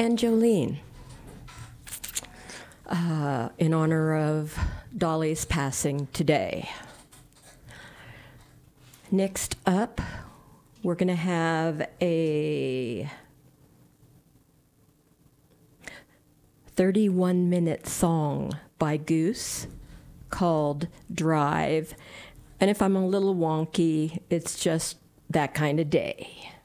and Jolene, in honor of Dolly's passing today. Next up, we're going to have a 31-minute song by Goose called Drive. And if I'm a little wonky, it's just that kind of day.